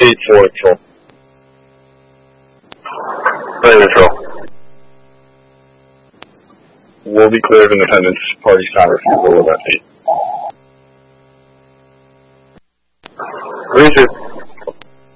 8-4 control. Play neutral. Will be cleared independence. Party sign refusal with that 8. Reacher.